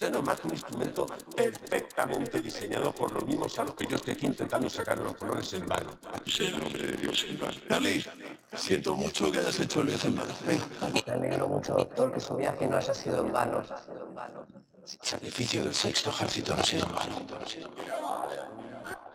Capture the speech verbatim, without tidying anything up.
este no es más que un instrumento perfectamente diseñado por los mismos a los que yo estoy aquí intentando sacar los colores en vano. Sí, en nombre de Dios, en vano. David, siento mucho que hayas hecho el viaje en vano. Venga, Me alegro mucho, doctor, que su viaje no haya sido en vano. el sacrificio del sexto ejército no ha sido en vano.